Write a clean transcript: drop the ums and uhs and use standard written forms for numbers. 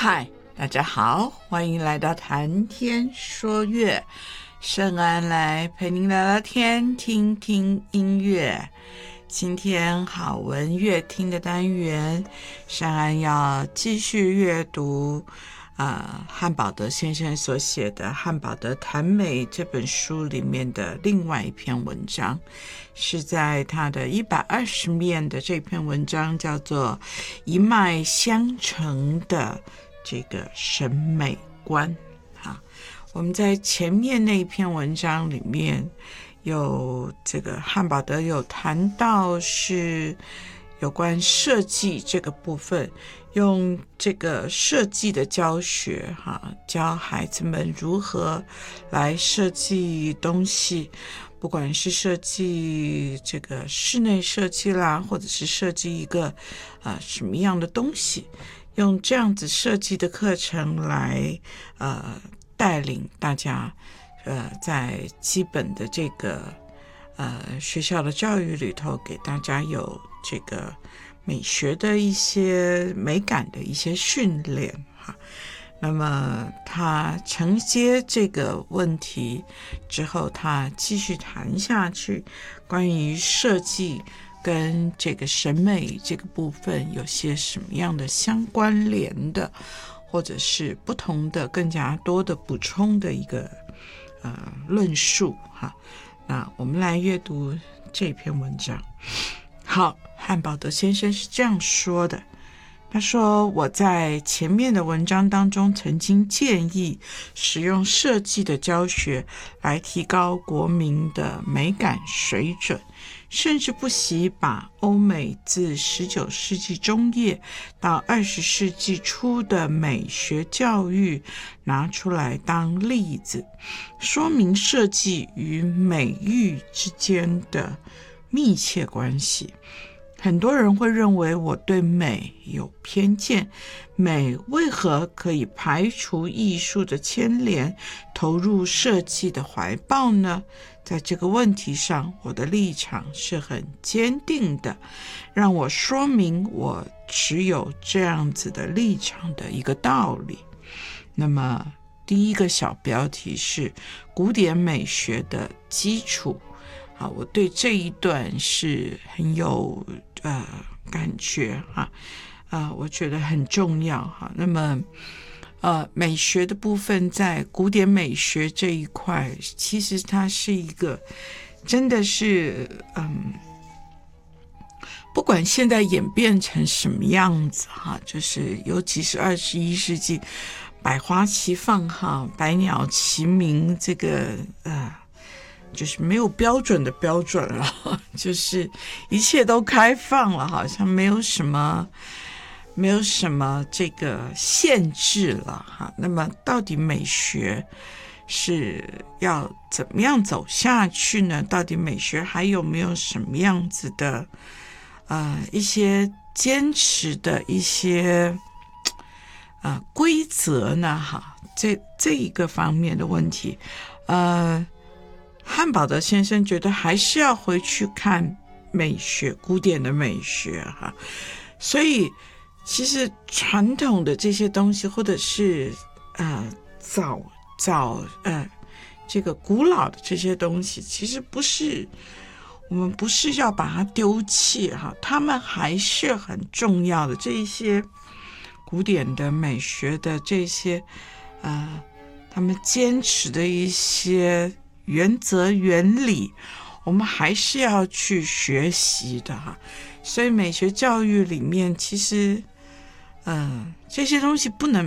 嗨，大家好，欢迎来到谈天说乐，圣安来陪您聊聊天，听听音乐。今天好文乐听的单元，圣安要继续阅读汉堡德先生所写的《汉堡德谈美》这本书里面的另外一篇文章，是在他的120面的这篇文章，叫做一脉相承的这个审美观。我们在前面那一篇文章里面有这个汉堡德有谈到是有关设计这个部分，用这个设计的教学教孩子们如何来设计东西，不管是设计这个室内设计啦，或者是设计一个什么样的东西，用这样子设计的课程来带领大家在基本的这个学校的教育里头，给大家有这个美学的一些美感的一些训练那么他承接这个问题之后，他继续谈下去，关于设计跟这个审美这个部分有些什么样的相关联的，或者是不同的更加多的补充的一个论述那我们来阅读这篇文章。好，汉堡德先生是这样说的，他说，我在前面的文章当中曾经建议使用设计的教学来提高国民的美感水准，甚至不惜把欧美自19世纪中叶到20世纪初的美学教育拿出来当例子，说明设计与美育之间的密切关系。很多人会认为我对美有偏见，美为何可以排除艺术的牵连，投入设计的怀抱呢？在这个问题上，我的立场是很坚定的，让我说明我持有这样子的立场的一个道理。那么第一个小标题是古典美学的基础。我对这一段是很有感觉我觉得很重要那么美学的部分在古典美学这一块，其实它是一个真的是不管现在演变成什么样子就是尤其是21世纪百花齐放百鸟齐鸣，这个就是没有标准的标准了，就是一切都开放了，好像没有什么这个限制了那么到底美学是要怎么样走下去呢？到底美学还有没有什么样子的一些坚持的一些规则呢这一个方面的问题汉堡德先生觉得还是要回去看美学，古典的美学所以其实传统的这些东西，或者是早这个古老的这些东西，其实我们不是要把它丢弃他们还是很重要的。这一些古典的美学的这些他们坚持的一些原则原理，我们还是要去学习的所以美学教育里面其实这些东西不能